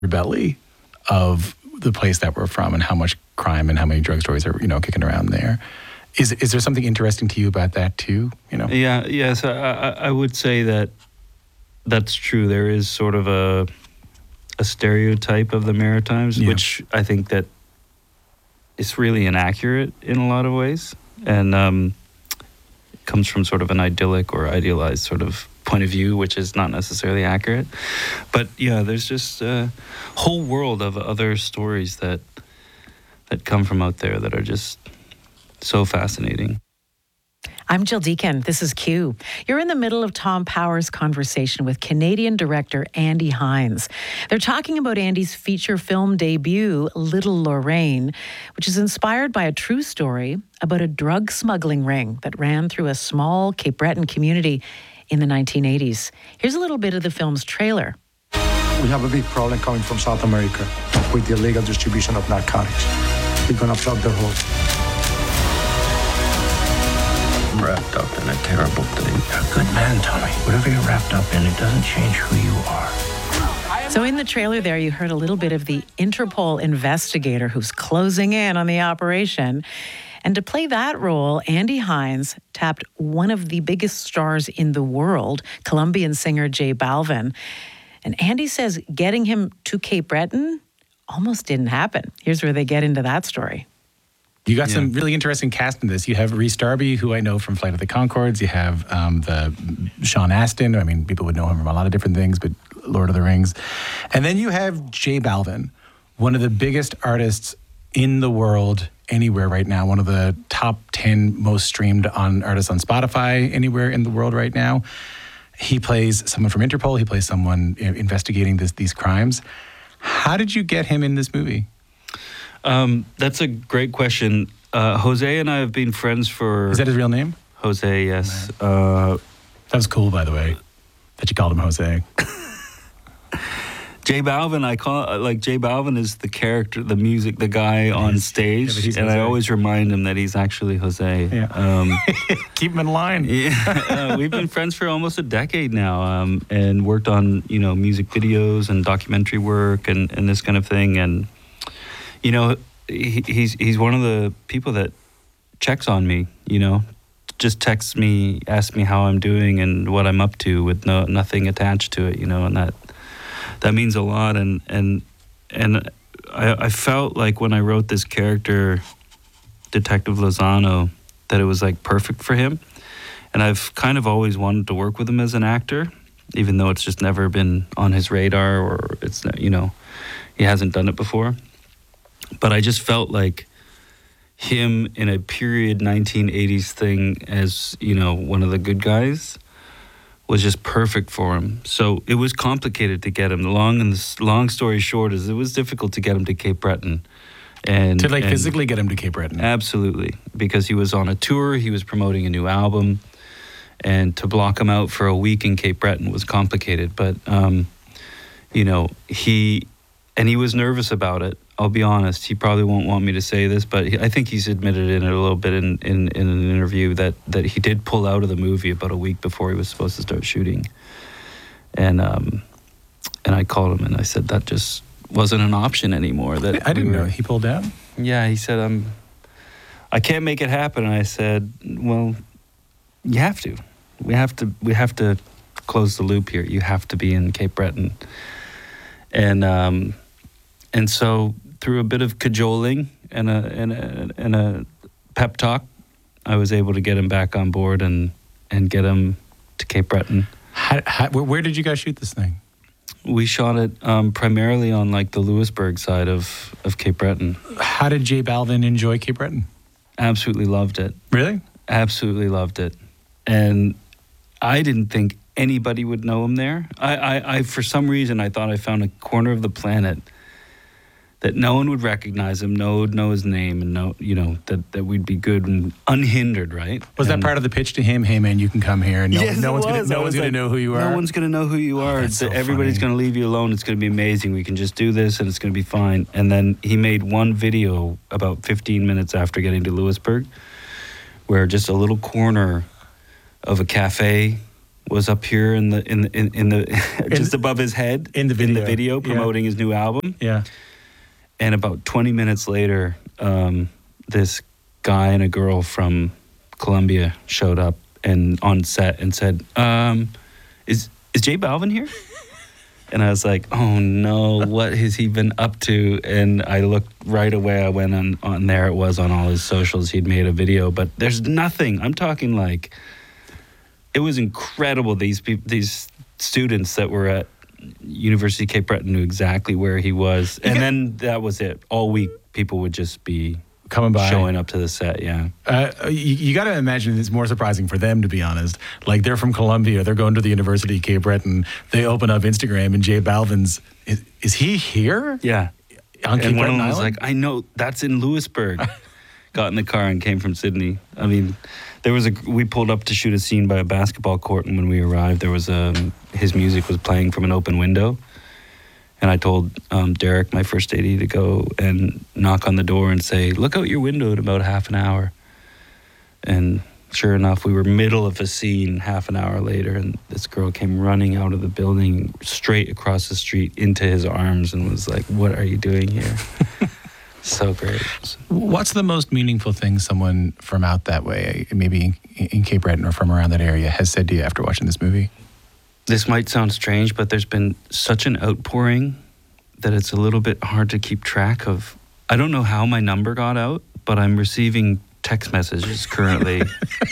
belly of the place that we're from and how much crime and how many drug stories are, kicking around there. Is there something interesting to you about that too? Yes, I would say that's true. There is sort of a stereotype of the Maritimes, which I think that is really inaccurate in a lot of ways, and it comes from sort of an idyllic or idealized sort of point of view, which is not necessarily accurate. But yeah, there's just a whole world of other stories that come from out there that are just so fascinating. I'm Jill Deacon. This is Q. You're in the middle of Tom Power's conversation with Canadian director Andy Hines. They're talking about Andy's feature film debut, Little Lorraine, which is inspired by a true story about a drug smuggling ring that ran through a small Cape Breton community in the 1980s. Here's a little bit of the film's trailer. We have a big problem coming from South America with the illegal distribution of narcotics. We're going to flood their holes. I'm wrapped up in a terrible thing. You're a good man, Tommy. Whatever you're wrapped up in, it doesn't change who you are. So in the trailer there, you heard a little bit of the Interpol investigator who's closing in on the operation. And to play that role, Andy Hines tapped one of the biggest stars in the world, Colombian singer J Balvin. And Andy says getting him to Cape Breton almost didn't happen. Here's where they get into that story. You got some really interesting cast in this. You have Rhys Darby, who I know from Flight of the Conchords. You have the Sean Astin. I mean, people would know him from a lot of different things, but Lord of the Rings. And then you have J Balvin, one of the biggest artists in the world anywhere right now, one of the top 10 most streamed artists on Spotify anywhere in the world right now. He plays someone from Interpol. He plays someone investigating these crimes. How did you get him in this movie? That's a great question. Jose and I have been friends for... Is that his real name? Jose, yes. That was cool, by the way, that you called him Jose. J Balvin, J Balvin is the character, the music, the guy on stage, and I always remind him that he's actually Jose. Yeah. Keep him in line. Yeah, we've been friends for almost a decade now, and worked on music videos and documentary work and this kind of thing, and he's one of the people that checks on me, just texts me, asks me how I'm doing and what I'm up to with nothing attached to it, and that means a lot. And I felt like when I wrote this character, Detective Lozano, that it was like perfect for him. And I've kind of always wanted to work with him as an actor, even though it's just never been on his radar, or it's, he hasn't done it before. But I just felt like him in a period 1980s thing as, one of the good guys was just perfect for him. So it was complicated to get him. The long story short is it was difficult to get him to Cape Breton. And physically get him to Cape Breton. Absolutely. Because he was on a tour, he was promoting a new album, and to block him out for a week in Cape Breton was complicated. But, he was nervous about it. I'll be honest. He probably won't want me to say this, but I think he's admitted in it a little bit in an interview that he did pull out of the movie about a week before he was supposed to start shooting. And I called him and I said that just wasn't an option anymore. That I didn't know he pulled out. Yeah, he said I can't make it happen. And I said, well, you have to. We have to close the loop here. You have to be in Cape Breton. And so through a bit of cajoling and a pep talk, I was able to get him back on board and get him to Cape Breton. Where did you guys shoot this thing? We shot it primarily on the Louisbourg side of Cape Breton. How did J Balvin enjoy Cape Breton? Absolutely loved it. Really? Absolutely loved it. And I didn't think anybody would know him there. I for some reason, I thought I found a corner of the planet that no one would recognize him, no one would know his name, and that we'd be good and unhindered, right? Was that part of the pitch to him? Hey, man, you can come here, and no one's going to know who you are. No one's going to know who you are. Everybody's going to leave you alone. It's going to be amazing. We can just do this, and it's going to be fine. And then he made one video about 15 minutes after getting to Louisbourg, where just a little corner of a cafe was up here in the just above his head in the video, promoting his new album. Yeah. And about 20 minutes later, this guy and a girl from Colombia showed up and on set and said, "Is J Balvin here?" And I was like, "Oh no, what has he been up to?" And I looked right away. I went on there. It was on all his socials. He'd made a video, but there's nothing. I'm talking like, it was incredible. These students that were at University of Cape Breton knew exactly where he was, and then that was it. All week, people would just be coming by, showing up to the set. Yeah, you got to imagine it's more surprising for them, to be honest. Like, they're from Colombia, they're going to the University of Cape Breton. They open up Instagram, and J Balvin's is he here? Yeah, on Cape and one Breton of them was Island? like, "I know that's in Lewisburg." Got in the car and came from Sydney. I mean, we pulled up to shoot a scene by a basketball court, and when we arrived, there was his music was playing from an open window. And I told Derek, my first AD, to go and knock on the door and say, "Look out your window in about half an hour." And sure enough, we were middle of a scene half an hour later, and this girl came running out of the building straight across the street into his arms and was like, "What are you doing here?" So great. What's the most meaningful thing someone from out that way, maybe in Cape Breton or from around that area, has said to you after watching this movie? This might sound strange, but there's been such an outpouring that it's a little bit hard to keep track of. I don't know how my number got out, but I'm receiving text messages currently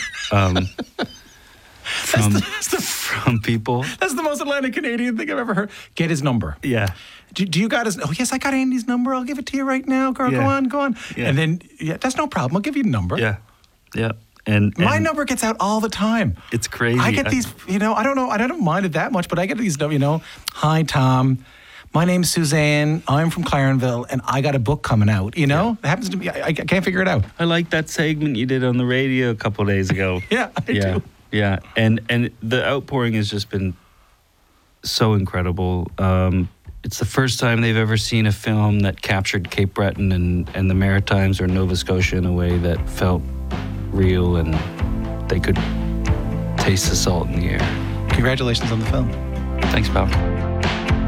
from people. That's the most Atlantic Canadian thing I've ever heard. Get his number. Yeah. Do you got his? Oh, yes, I got Andy's number. I'll give it to you right now, girl. Yeah. Go on. Yeah. And then, that's no problem. I'll give you the number. Yeah. And my number gets out all the time. It's crazy. I get these, I don't know, I don't mind it that much, but I get these, "Hi, Tom. My name's Suzanne. I'm from Clarenville, and I got a book coming out." It happens to me. I can't figure it out. I like that segment you did on the radio a couple of days ago. Yeah, I do. Yeah, and the outpouring has just been so incredible. It's the first time they've ever seen a film that captured Cape Breton and the Maritimes or Nova Scotia in a way that felt real, and they could taste the salt in the air. Congratulations on the film. Thanks, pal.